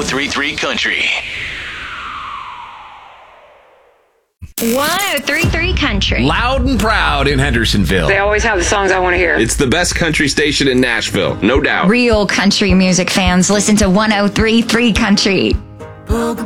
1033 Country. 1033 Country. Loud and proud in Hendersonville. They always have the songs I want to hear. It's the best country station in Nashville, no doubt. Real country music fans listen to 1033 Country.